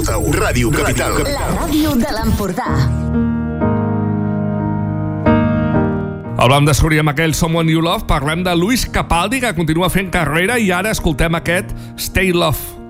Escolteu Ràdio Capital. La ràdio de l'Empordà. Hablem de Súria amb aquell Someone You Love, parlem de Luis Capaldi, que continua fent carrera, i ara escoltem aquest Stay Love.